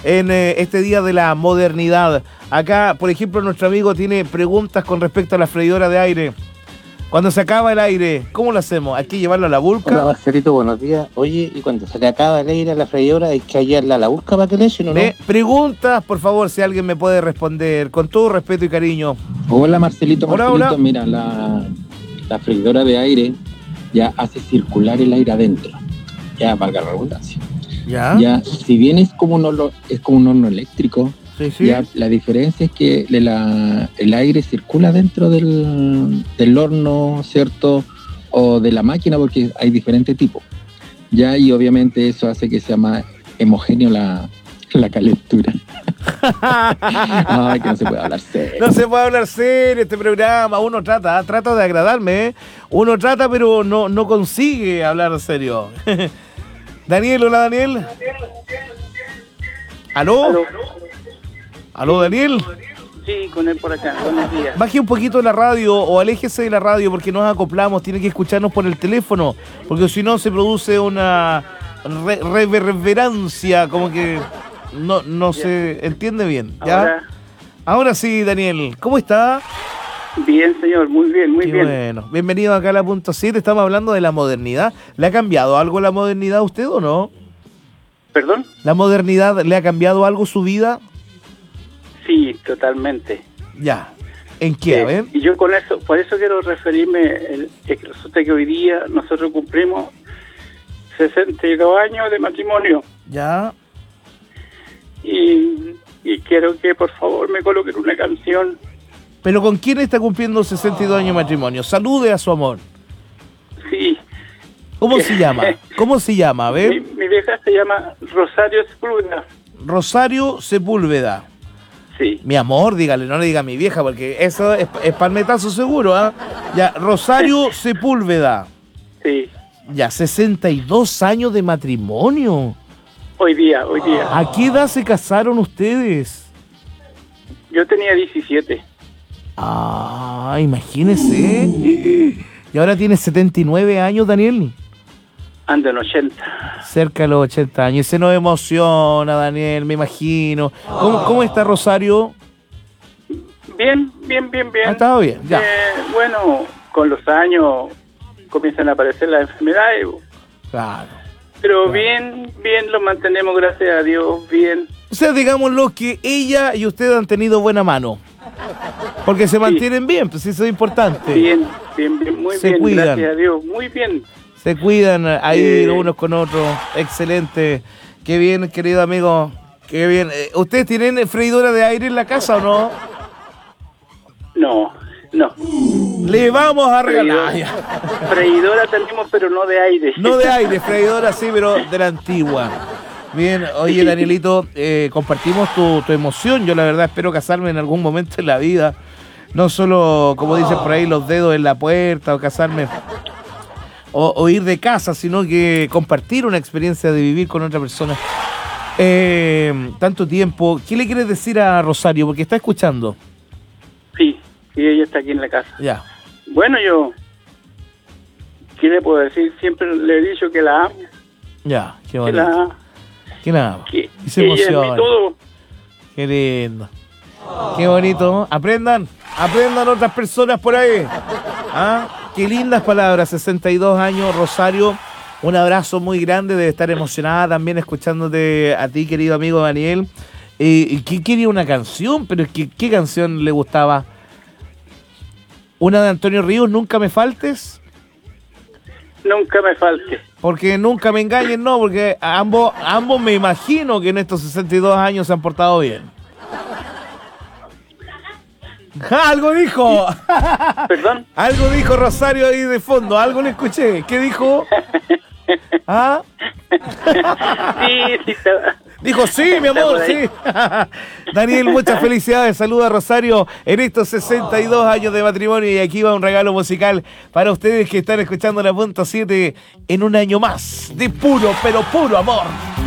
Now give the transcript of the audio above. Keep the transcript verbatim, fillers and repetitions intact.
en eh, este día de la modernidad. Acá, por ejemplo, nuestro amigo tiene preguntas con respecto a la freidora de aire. Cuando se acaba el aire, ¿cómo lo hacemos? ¿Hay que llevarlo a la burka? Hola, Marcelito, buenos días. Oye, y cuando se te acaba el aire a la freidora, ¿hay que hallarla a la burka para que le echen o no? ¿Eh? Preguntas, por favor, si alguien me puede responder, con todo respeto y cariño. Hola, Marcelito, Hola, Marcelito. hola. Mira, la, la freidora de aire ya hace circular el aire adentro. Ya, valga la redundancia. ¿Ya? Ya, si bien es como un horno, es como un horno eléctrico, Sí, sí. ya la diferencia es que le- la- el aire circula dentro del, del horno, ¿cierto? O de la máquina, porque hay diferentes tipos. Ya, y obviamente eso hace que sea más homogéneo la, la calentura. Ay, que no se puede hablar serio. No se puede hablar serio este programa. Uno trata, ¿eh? trata de agradarme, ¿eh? Uno trata, pero no, no consigue hablar serio. Daniel, hola Daniel. ¿Aló? Aló. ¿Aló, Daniel? Sí, con él por acá. Buenos días. Baje un poquito la radio o aléjese de la radio porque nos acoplamos. Tiene que escucharnos por el teléfono porque si no se produce una re- reverberancia, como que no, no se entiende bien. ¿Ya? Ahora, Ahora sí, Daniel. ¿Cómo está? bien, señor. Muy bien, muy Qué bien. bueno. Bienvenido acá a la punto siete. Estamos hablando de la modernidad. ¿Le ha cambiado algo la modernidad a usted o no? ¿Perdón? ¿La modernidad le ha cambiado algo su vida? Sí, totalmente. Ya. ¿En qué? A ver. Eh, y yo con eso, por eso quiero referirme, el, es que resulta que hoy día nosotros cumplimos sesenta y dos años de matrimonio Ya. y, y quiero que por favor me coloquen una canción. ¿Pero con quién está cumpliendo sesenta y dos años de matrimonio? Salude a su amor. Sí, ¿Cómo se llama? ¿Cómo se llama? A mi, ver. mi vieja se llama Rosario Sepúlveda. Rosario Sepúlveda. Sí, Mi amor, dígale, no le diga a mi vieja, porque eso es, es palmetazo seguro, ¿ah? Ya, Rosario Sepúlveda. sí. Ya, sesenta y dos años de matrimonio. Hoy día, hoy día. ¿A qué edad se casaron ustedes? Yo tenía diecisiete. Ah, imagínese. Y ahora tiene setenta y nueve años, Daniel. Ando en ochenta. Cerca de los ochenta años. Se nos emociona, Daniel, me imagino. ¿Cómo, cómo está Rosario? Bien, bien, bien, bien. Ha estado bien, ya. Eh, bueno, con los años comienzan a aparecer las enfermedades, Claro. pero bien, bien lo mantenemos, gracias a Dios, bien. O sea, digámoslo que ella y usted han tenido buena mano. Porque se mantienen bien, pues eso es importante. Bien, bien, bien, muy Se bien, cuidan. gracias a Dios, muy bien. Se cuidan ahí Eh. unos con otros. Excelente. Qué bien, querido amigo. Qué bien. Eh, ¿Ustedes tienen freidora de aire en la casa o no? No, no. Le vamos a regalar. Freidora, freidora tenemos, pero no de aire. No de aire, freidora sí, pero de la antigua. Bien, oye Danielito, eh, compartimos tu, tu emoción. Yo la verdad espero casarme en algún momento en la vida. No solo, como dicen por ahí, los dedos en la puerta o casarme o, o ir de casa, sino que compartir una experiencia de vivir con otra persona. Eh, tanto tiempo. ¿Qué le quieres decir a Rosario? Porque está escuchando. Sí, sí, ella está aquí en la casa. Ya. Bueno, yo, ¿qué le puedo decir? Siempre le he dicho que la amo, Ya, qué que bonito. la Qué nada. que Y se ella es mi emociona. todo. Qué lindo. Qué bonito. Aprendan. Aprendan otras personas por ahí. ¿Ah? Qué lindas palabras. sesenta y dos años, Rosario. Un abrazo muy grande. Debe estar emocionada también escuchándote a ti, querido amigo Daniel. Eh, ¿Qué quería una canción? Pero es que, ¿qué canción le gustaba? ¿Una de Antonio Ríos, Nunca me faltes? Nunca me falte. Porque nunca me engañen, no, porque ambos, ambos me imagino que en estos sesenta y dos años se han portado bien. ¡Ja! Algo dijo. ¿Perdón? Algo dijo Rosario ahí de fondo, algo le escuché. ¿Qué dijo? ¿Ah? Sí, sí, está- Dijo, sí, mi amor, Está por sí. ahí. Daniel, muchas felicidades. Saluda a Rosario en estos sesenta y dos años de matrimonio. Y aquí va un regalo musical para ustedes que están escuchando la punto siete en un año más de puro, pero puro amor.